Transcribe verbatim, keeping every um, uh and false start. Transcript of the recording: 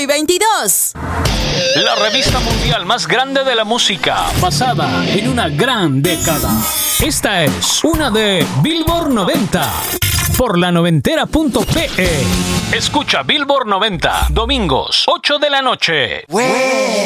y veintidós. La revista mundial más grande de la música, basada en una gran década. Esta es una de Billboard noventa, por la noventera punto pe. Escucha Billboard noventa, domingos, ocho de la noche.